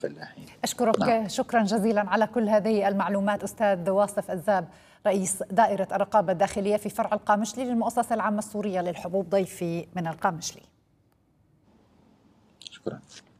فلاحين. نعم. أشكرك شكرا جزيلا على كل هذه المعلومات أستاذ واصف الذاب، رئيس دائرة الرقابة الداخلية في فرع القامشلي للمؤسسة العامة السورية للحبوب، ضيفي من القامشلي. شكرا.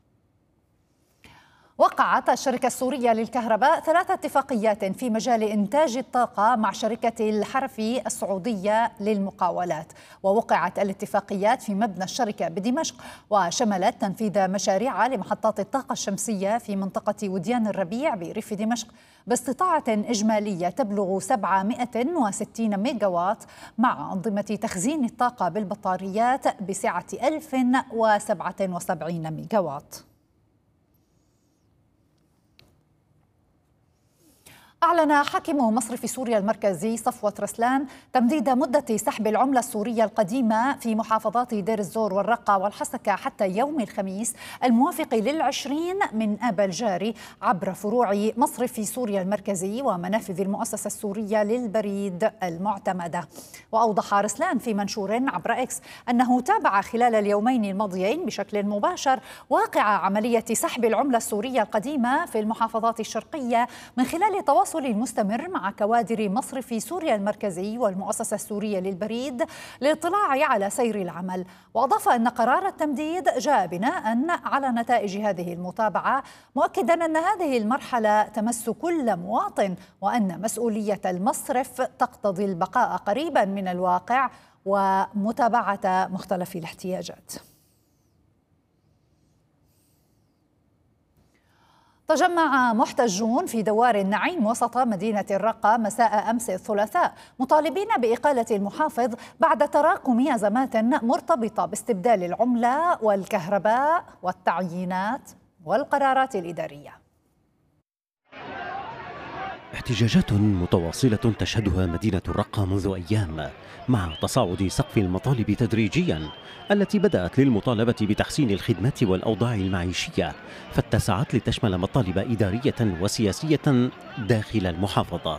وقعت الشركة السورية للكهرباء 3 اتفاقيات في مجال إنتاج الطاقة مع شركة الحرفي السعودية للمقاولات، ووقعت الاتفاقيات في مبنى الشركة بدمشق، وشملت تنفيذ مشاريع لمحطات الطاقة الشمسية في منطقة وديان الربيع بريف دمشق باستطاعة إجمالية تبلغ 760 ميجاوات، مع أنظمة تخزين الطاقة بالبطاريات بسعة 1077 ميجاوات. أعلن حاكم مصرف سوريا المركزي صفوة رسلان تمديد مدة سحب العملة السورية القديمة في محافظات دير الزور والرقة والحسكة حتى يوم الخميس الموافق ل20 من آب الجاري عبر فروع مصرف سوريا المركزي ومنافذ المؤسسة السورية للبريد المعتمدة. وأوضح رسلان في منشور عبر إكس أنه تابع خلال اليومين الماضيين بشكل مباشر واقع عملية سحب العملة السورية القديمة في المحافظات الشرقية من خلال تواصل مستمر مع كوادر مصرف سوريا المركزي والمؤسسة السورية للبريد للاطلاع على سير العمل. وأضاف أن قرار التمديد جاء بناء على نتائج هذه المتابعة، مؤكدا أن هذه المرحلة تمس كل مواطن وأن مسؤولية المصرف تقتضي البقاء قريبا من الواقع ومتابعة مختلف الاحتياجات. تجمع محتجون في دوار النعيم وسط مدينة الرقة مساء أمس الثلاثاء مطالبين بإقالة المحافظ بعد تراكم أزمات مرتبطة باستبدال العملة والكهرباء والتعيينات والقرارات الإدارية. احتجاجات متواصلة تشهدها مدينة الرقة منذ أيام، مع تصاعد سقف المطالب تدريجيا التي بدأت للمطالبة بتحسين الخدمات والأوضاع المعيشية، فاتسعت لتشمل مطالب إدارية وسياسية داخل المحافظة.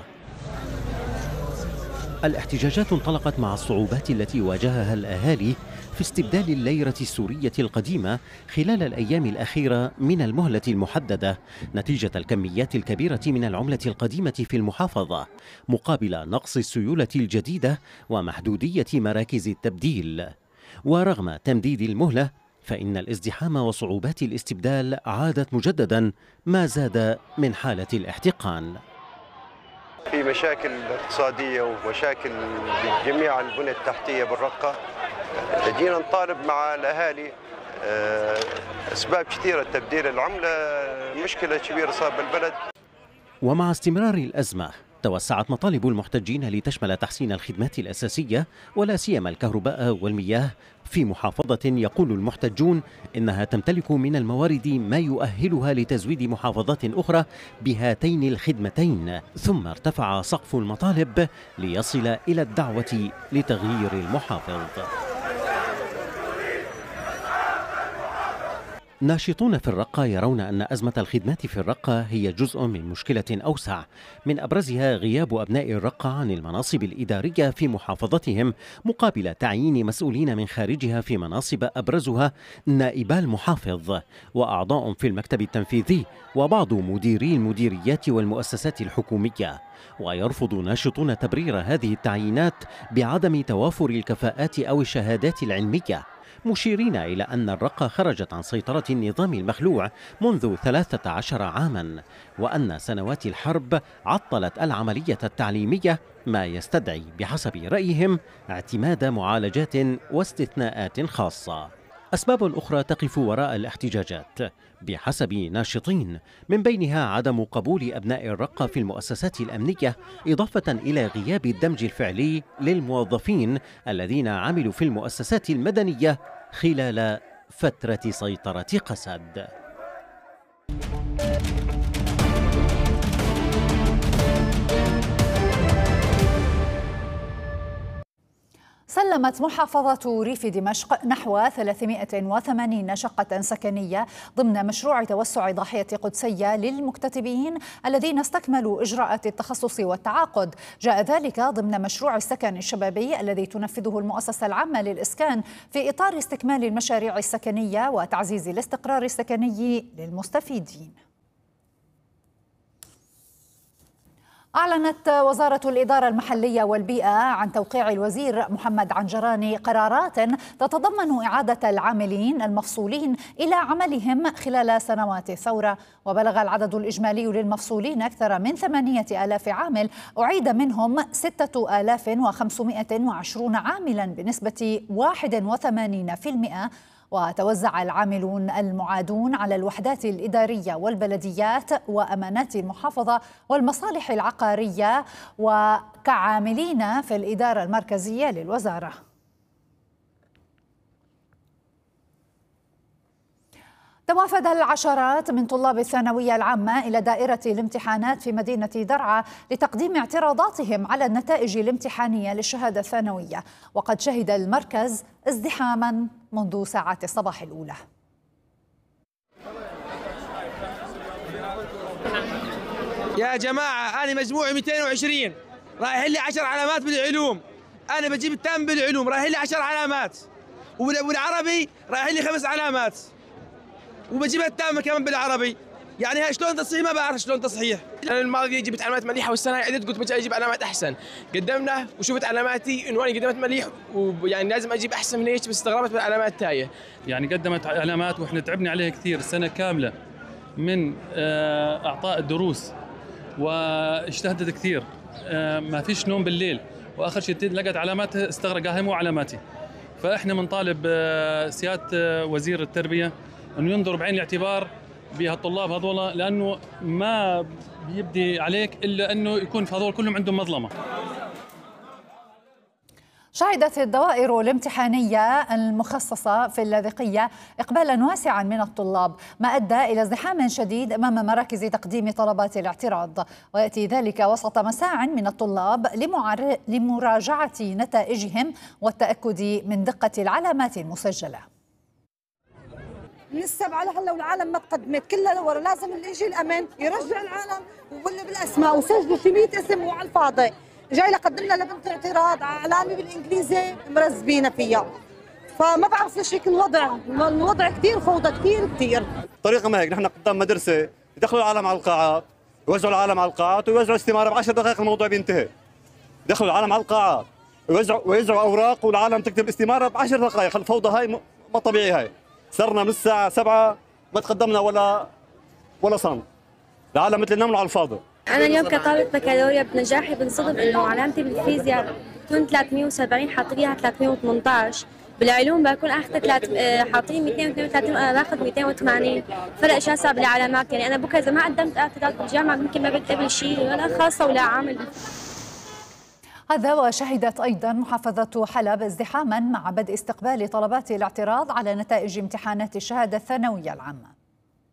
الاحتجاجات انطلقت مع الصعوبات التي واجهها الأهالي في استبدال الليرة السورية القديمة خلال الأيام الأخيرة من المهلة المحددة نتيجة الكميات الكبيرة من العملة القديمة في المحافظة، مقابل نقص السيولة الجديدة ومحدودية مراكز التبديل. ورغم تمديد المهلة فإن الازدحام وصعوبات الاستبدال عادت مجددا، ما زاد من حالة الاحتقان. في مشاكل اقتصادية ومشاكل بجميع البنى التحتية بالرقة. جينا نطالب مع الأهالي أسباب كثيرة تبديل العملة، مشكلة كبيرة صار بالبلد. ومع استمرار الأزمة توسعت مطالب المحتجين لتشمل تحسين الخدمات الأساسية ولا سيما الكهرباء والمياه في محافظة يقول المحتجون إنها تمتلك من الموارد ما يؤهلها لتزويد محافظات أخرى بهاتين الخدمتين، ثم ارتفع سقف المطالب ليصل إلى الدعوة لتغيير المحافظ. ناشطون في الرقة يرون أن أزمة الخدمات في الرقة هي جزء من مشكلة أوسع، من أبرزها غياب أبناء الرقة عن المناصب الإدارية في محافظتهم مقابل تعيين مسؤولين من خارجها في مناصب أبرزها نائبا المحافظ وأعضاء في المكتب التنفيذي وبعض مديري المديريات والمؤسسات الحكومية. ويرفض ناشطون تبرير هذه التعيينات بعدم توافر الكفاءات أو الشهادات العلمية، مشيرين إلى أن الرقة خرجت عن سيطرة النظام المخلوع منذ 13 عاما، وأن سنوات الحرب عطلت العملية التعليمية، ما يستدعي بحسب رأيهم اعتماد معالجات واستثناءات خاصة. أسباب أخرى تقف وراء الاحتجاجات بحسب ناشطين، من بينها عدم قبول أبناء الرقة في المؤسسات الأمنية، إضافة إلى غياب الدمج الفعلي للموظفين الذين عملوا في المؤسسات المدنية خلال فترة سيطرة قسد. سلمت محافظة ريف دمشق نحو 380 شقة سكنية ضمن مشروع توسع ضاحية قدسية للمكتتبين الذين استكملوا إجراءات التخصص والتعاقد. جاء ذلك ضمن مشروع السكن الشبابي الذي تنفذه المؤسسة العامة للإسكان في إطار استكمال المشاريع السكنية وتعزيز الاستقرار السكني للمستفيدين. أعلنت وزارة الإدارة المحلية والبيئة عن توقيع الوزير محمد عنجراني قرارات تتضمن إعادة العاملين المفصولين إلى عملهم خلال سنوات الثورة، وبلغ العدد الإجمالي للمفصولين أكثر من 8000 عامل، أعيد منهم 6520 عاملا بنسبة 81%. وتوزع العاملون المعادون على الوحدات الإدارية والبلديات وأمانات المحافظة والمصالح العقارية وكعاملين في الإدارة المركزية للوزارة. توافد العشرات من طلاب الثانوية العامة إلى دائرة الامتحانات في مدينة درعا لتقديم اعتراضاتهم على النتائج الامتحانية للشهادة الثانوية، وقد شهد المركز ازدحاما منذ ساعات الصباح الأولى. يا جماعة أنا مجموعي 220 رايح لي 10 علامات بالعلوم، أنا بجيب التام بالعلوم رايح لي 10 علامات، والعربي رايح لي 5 علامات، وبجيب التامة كمان بالعربي. يعني هاي شلون تصحيح؟ ما بعرف شلون تصحيح. انا الماضي جبت علامات مليحه والسنه هاي عدت قلت بجي اجيب علامات احسن، قدمنا وشفت علاماتي انه انا قدمت مليح ويعني لازم اجيب احسن من هيك، بس استغربت بالعلامات التايه. يعني قدمت علامات واحنا تعبنا عليها كثير سنه كامله من اعطاء الدروس واجتهدت كثير، ما فيش نوم بالليل، واخر شيء لقت علاماتها استغرقها هي مو علاماتي. فاحنا بنطالب سياده وزير التربيه انه ينظر بعين الاعتبار بهالطلاب هذول، لانه ما بيبدي عليك الا انه يكون في هذول كلهم عندهم مظلمه. شهدت الدوائر الامتحانية المخصصة في اللاذقية إقبالا واسعا من الطلاب، ما أدى إلى ازدحام شديد أمام مراكز تقديم طلبات الاعتراض، ويأتي ذلك وسط مساع من الطلاب لمراجعة نتائجهم والتأكد من دقة العلامات المسجلة. من السبعة لهلا والعالم ما تقدمت كلها لورا، لازم اللي يجي الأمن يرجع العالم واللي بالأسماء وسجلوا شي 100 اسم وعلى الفاضي. جاي لقدمنا لبنت اعتراض علامة بالإنجليزي مرزبينا فيها، فما بعرف ليش هيك الوضع كثير فوضى كثير. طريقة ما هيك، نحن قدام مدرسة يدخلوا العالم على القاعات، يوزعوا العالم على القاعات ويوزعوا استمارة ب10 دقائق الموضوع بينتهي. يدخلوا العالم على القاعات ويوزعوا أوراق والعالم تكتب استمارة ب10 دقائق، الفوضى هاي ما طبيعي. هاي صرنا من الساعة 7 ما تقدمنا ولا صنف، العالم مثل النمل على الفاضي. أنا اليوم كطالبة بكالوريا بنجاحي بنصدم إنه علامتي بالفيزياء بتكون 370 حاطيها 318، بالعلوم بكون أخذت حاطين 232 وأنا باخذ 280، فرق شاسع بالعلامات. يعني أنا بكرة إذا ما قدمت اعتراض بالجامعة ممكن ما بتقبل شيء ولا خاصة ولا عامل. هذا وشهدت أيضا محافظة حلب ازدحاما مع بدء استقبال طلبات الاعتراض على نتائج امتحانات الشهادة الثانوية العامة.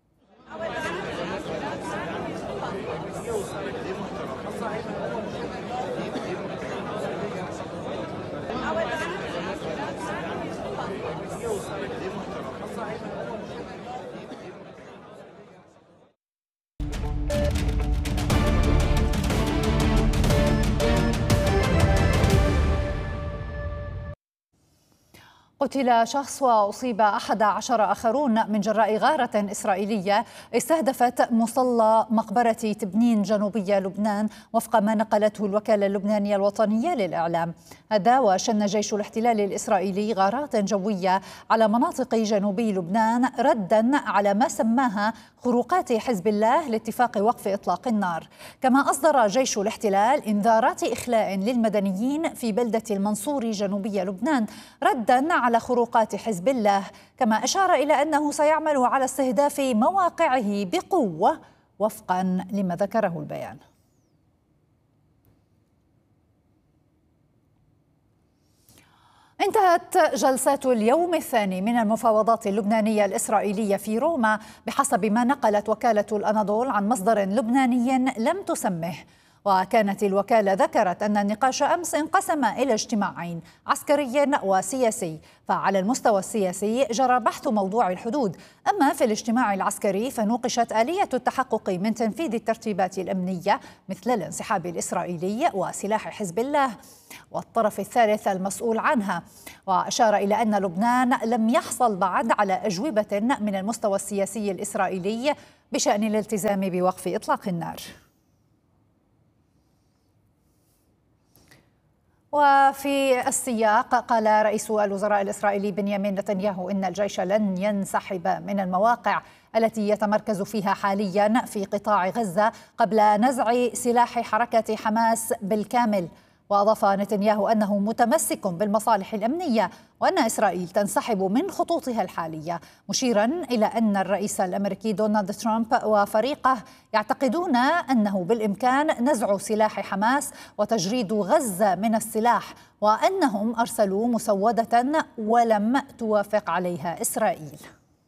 قتل شخص وأصيب 11 آخرون من جراء غارة إسرائيلية استهدفت مصلى مقبرة تبنين جنوبية لبنان، وفق ما نقلته الوكالة اللبنانية الوطنية للإعلام. هذا وشن جيش الاحتلال الإسرائيلي غارات جوية على مناطق جنوبي لبنان ردا على ما سماها خروقات حزب الله لاتفاق وقف إطلاق النار. كما أصدر جيش الاحتلال إنذارات إخلاء للمدنيين في بلدة المنصور جنوبي لبنان ردا على خروقات حزب الله، كما أشار إلى أنه سيعمل على استهداف مواقعه بقوة وفقا لما ذكره البيان. انتهت جلسات اليوم الثاني من المفاوضات اللبنانية الإسرائيلية في روما بحسب ما نقلت وكالة الأناضول عن مصدر لبناني لم تسمه. وكانت الوكالة ذكرت أن النقاش أمس انقسم إلى اجتماعين عسكري وسياسي، فعلى المستوى السياسي جرى بحث موضوع الحدود، أما في الاجتماع العسكري فنوقشت آلية التحقق من تنفيذ الترتيبات الأمنية مثل الانسحاب الإسرائيلي وسلاح حزب الله والطرف الثالث المسؤول عنها. وأشار إلى أن لبنان لم يحصل بعد على أجوبة من المستوى السياسي الإسرائيلي بشأن الالتزام بوقف إطلاق النار. وفي السياق قال رئيس الوزراء الإسرائيلي بنيامين نتنياهو إن الجيش لن ينسحب من المواقع التي يتمركز فيها حاليا في قطاع غزة قبل نزع سلاح حركة حماس بالكامل. وأضاف نتنياهو أنه متمسك بالمصالح الأمنية وأن إسرائيل تنسحب من خطوطها الحالية، مشيرا إلى أن الرئيس الأمريكي دونالد ترامب وفريقه يعتقدون أنه بالإمكان نزع سلاح حماس وتجريد غزة من السلاح، وأنهم أرسلوا مسودة ولم توافق عليها إسرائيل.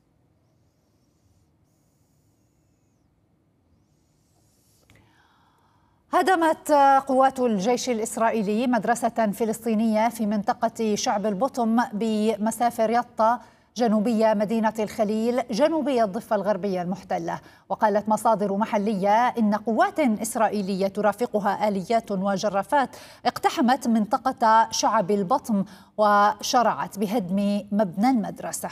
هدمت قوات الجيش الإسرائيلي مدرسة فلسطينية في منطقة شعب البطم بمسافر يطا جنوبية مدينة الخليل جنوبي الضفة الغربية المحتلة. وقالت مصادر محلية إن قوات إسرائيلية ترافقها آليات وجرافات اقتحمت منطقة شعب البطم وشرعت بهدم مبنى المدرسة.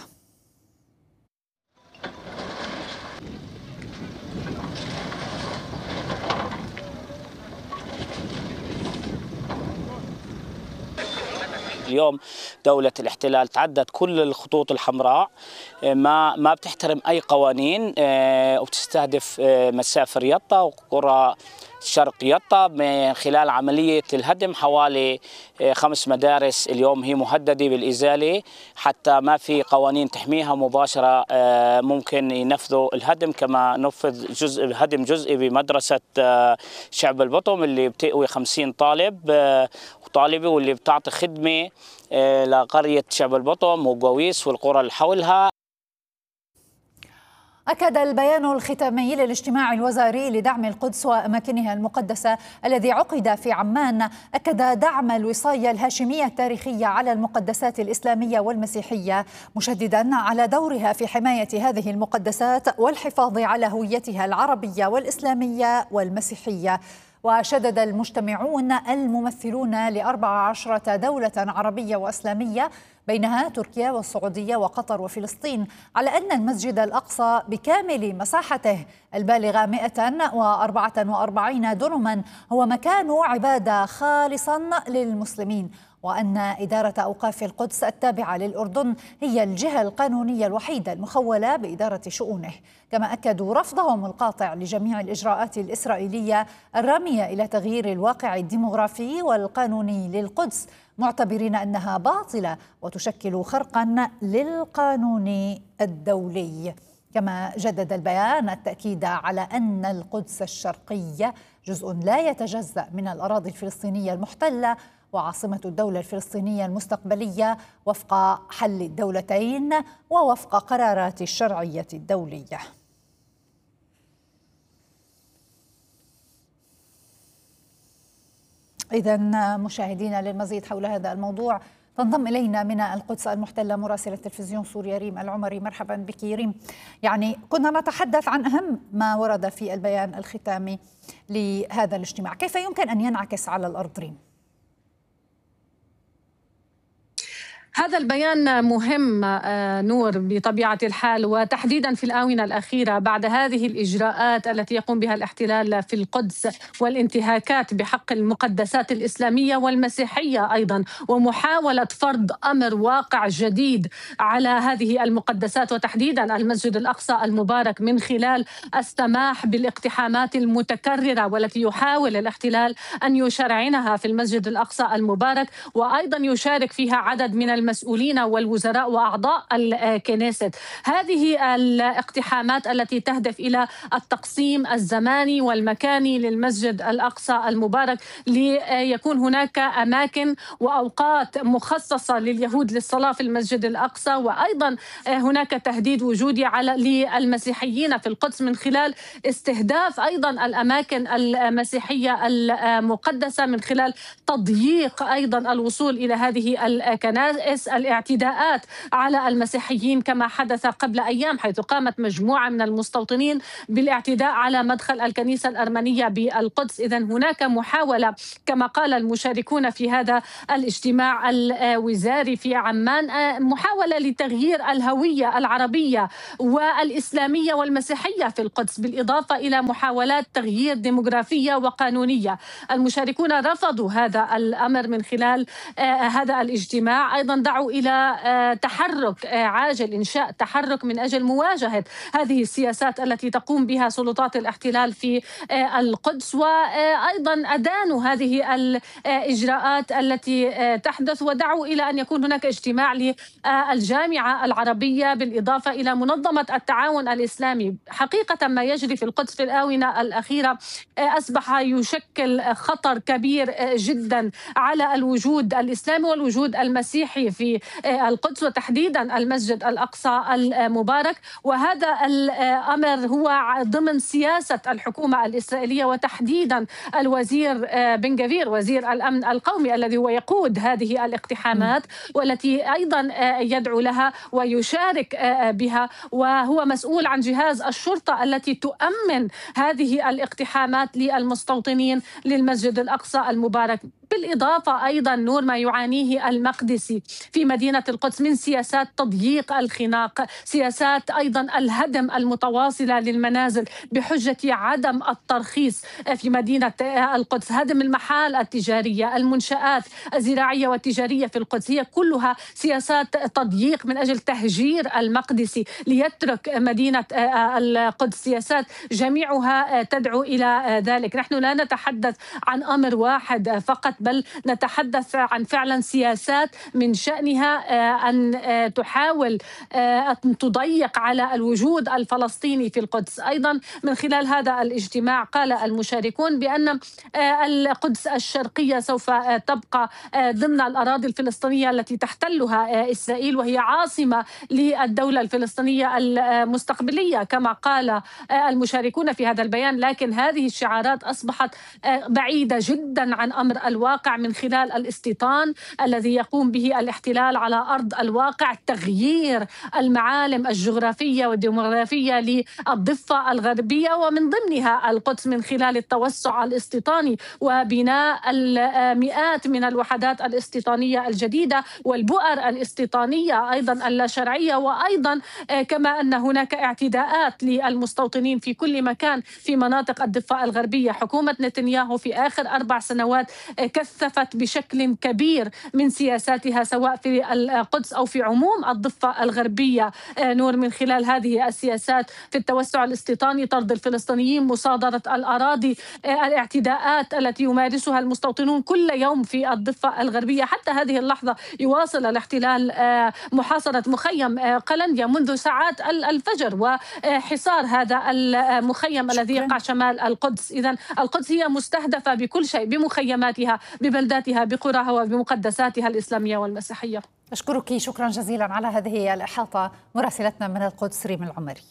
اليوم دولة الاحتلال تعدت كل الخطوط الحمراء، ما بتحترم أي قوانين، وبتستهدف مسافر يطا وقرى شرق يطا من خلال عملية الهدم. حوالي 5 مدارس اليوم هي مهددة بالإزالة، حتى ما في قوانين تحميها مباشرة ممكن ينفذوا الهدم. كما نفذ هدم جزئي بمدرسة شعب البطم اللي بتقوي 50 طالب وطالبة، واللي بتعطي خدمة لقرية شعب البطم وقويس والقرى اللي حولها. أكد البيان الختامي للاجتماع الوزاري لدعم القدس وأماكنها المقدسة الذي عقد في عمان، أكد دعم الوصاية الهاشمية التاريخية على المقدسات الإسلامية والمسيحية، مشددا على دورها في حماية هذه المقدسات والحفاظ على هويتها العربية والإسلامية والمسيحية. وشدد المجتمعون الممثلون ل14 دولة عربية وإسلامية بينها تركيا والسعودية وقطر وفلسطين على أن المسجد الأقصى بكامل مساحته البالغة 144 دنما هو مكان عبادة خالصا للمسلمين، وأن إدارة أوقاف القدس التابعة للأردن هي الجهة القانونية الوحيدة المخولة بإدارة شؤونه. كما أكدوا رفضهم القاطع لجميع الإجراءات الإسرائيلية الرامية إلى تغيير الواقع الديمغرافي والقانوني للقدس، معتبرين أنها باطلة وتشكل خرقا للقانون الدولي. كما جدد البيان التأكيد على أن القدس الشرقية جزء لا يتجزأ من الأراضي الفلسطينية المحتلة وعاصمة الدولة الفلسطينية المستقبلية وفق حل الدولتين ووفق قرارات الشرعية الدولية. إذن مشاهدينا للمزيد حول هذا الموضوع تنضم إلينا من القدس المحتلة مراسلة تلفزيون سوريا ريم العمري. مرحبا بك ريم. يعني كنا نتحدث عن أهم ما ورد في البيان الختامي لهذا الاجتماع، كيف يمكن أن ينعكس على الأرض ريم؟ هذا البيان مهم نور بطبيعة الحال، وتحديدا في الآونة الأخيرة بعد هذه الإجراءات التي يقوم بها الاحتلال في القدس والانتهاكات بحق المقدسات الإسلامية والمسيحية أيضا، ومحاولة فرض أمر واقع جديد على هذه المقدسات وتحديدا المسجد الأقصى المبارك من خلال السماح بالاقتحامات المتكررة والتي يحاول الاحتلال أن يشرعنها في المسجد الأقصى المبارك، وأيضا يشارك فيها عدد من المسؤولين والوزراء وأعضاء الكنيست. هذه الاقتحامات التي تهدف إلى التقسيم الزماني والمكاني للمسجد الأقصى المبارك ليكون هناك أماكن وأوقات مخصصة لليهود للصلاة في المسجد الأقصى، وأيضا هناك تهديد وجودي للمسيحيين في القدس من خلال استهداف أيضا الأماكن المسيحية المقدسة من خلال تضييق أيضا الوصول إلى هذه يائس الاعتداءات على المسيحيين كما حدث قبل أيام، حيث قامت مجموعة من المستوطنين بالاعتداء على مدخل الكنيسة الأرمنية بالقدس. إذن هناك محاولة كما قال المشاركون في هذا الاجتماع الوزاري في عمان، محاولة لتغيير الهوية العربية والإسلامية والمسيحية في القدس، بالإضافة إلى محاولات تغيير ديموغرافية وقانونية. المشاركون رفضوا هذا الأمر من خلال هذا الاجتماع. أيضا دعوا إلى تحرك عاجل، إنشاء تحرك من أجل مواجهة هذه السياسات التي تقوم بها سلطات الاحتلال في القدس، وأيضا أدانوا هذه الإجراءات التي تحدث، ودعوا إلى أن يكون هناك اجتماع للجامعة العربية بالإضافة إلى منظمة التعاون الإسلامي. حقيقة ما يجري في القدس في الآونة الأخيرة أصبح يشكل خطر كبير جدا على الوجود الإسلامي والوجود المسيحي في القدس، وتحديدا المسجد الأقصى المبارك. وهذا الأمر هو ضمن سياسة الحكومة الإسرائيلية، وتحديدا الوزير بن جفير وزير الأمن القومي الذي هو يقود هذه الاقتحامات والتي أيضا يدعو لها ويشارك بها، وهو مسؤول عن جهاز الشرطة التي تؤمن هذه الاقتحامات للمستوطنين للمسجد الأقصى المبارك. بالإضافة أيضا نور ما يعانيه المقدسي في مدينة القدس من سياسات تضييق الخناق، سياسات أيضا الهدم المتواصلة للمنازل بحجة عدم الترخيص في مدينة القدس، هدم المحال التجارية، المنشآت الزراعية والتجارية في القدس، هي كلها سياسات تضييق من أجل تهجير المقدسي ليترك مدينة القدس. سياسات جميعها تدعو إلى ذلك. نحن لا نتحدث عن أمر واحد فقط، بل نتحدث عن فعلا سياسات من شأنها أن تحاول أن تضيق على الوجود الفلسطيني في القدس. أيضا من خلال هذا الاجتماع قال المشاركون بأن القدس الشرقية سوف تبقى ضمن الأراضي الفلسطينية التي تحتلها إسرائيل، وهي عاصمة للدولة الفلسطينية المستقبلية كما قال المشاركون في هذا البيان. لكن هذه الشعارات أصبحت بعيدة جدا عن أمر الواقع من خلال الاستيطان الذي يقوم به الاحتلال على أرض الواقع، تغيير المعالم الجغرافية والديموغرافية للضفة الغربية ومن ضمنها القدس من خلال التوسع الاستيطاني وبناء المئات من الوحدات الاستيطانية الجديدة والبؤر الاستيطانية أيضا اللا شرعية، وأيضا كما أن هناك اعتداءات للمستوطنين في كل مكان في مناطق الضفة الغربية. حكومة نتنياهو في آخر 4 سنوات كثفت بشكل كبير من سياساتها سواء في القدس أو في عموم الضفة الغربية نور، من خلال هذه السياسات في التوسع الاستيطاني، طرد الفلسطينيين، مصادرة الأراضي، الاعتداءات التي يمارسها المستوطنون كل يوم في الضفة الغربية. حتى هذه اللحظة يواصل الاحتلال محاصرة مخيم قلنديا منذ ساعات الفجر وحصار هذا المخيم الذي يقع شمال القدس. إذن القدس هي مستهدفة بكل شيء، بمخيماتها، ببلداتها، بقراها وبمقدساتها الإسلامية والمسيحية. أشكرك شكرا جزيلا على هذه الإحاطة مراسلتنا من القدس ريم العمري.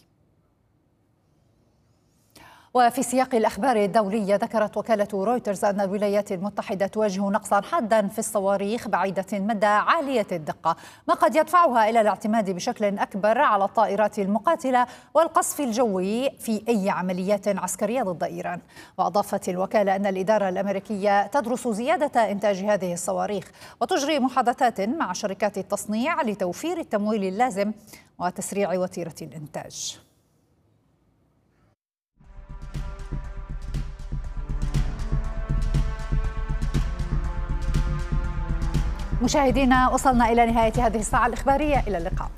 وفي سياق الأخبار الدولية، ذكرت وكالة رويترز أن الولايات المتحدة تواجه نقصا حادا في الصواريخ بعيدة المدى عالية الدقة، ما قد يدفعها إلى الاعتماد بشكل أكبر على الطائرات المقاتلة والقصف الجوي في أي عمليات عسكرية ضد إيران. وأضافت الوكالة أن الإدارة الأمريكية تدرس زيادة إنتاج هذه الصواريخ وتجري محادثات مع شركات التصنيع لتوفير التمويل اللازم وتسريع وتيرة الإنتاج. مشاهدينا، وصلنا إلى نهاية هذه الساعة الإخبارية. إلى اللقاء.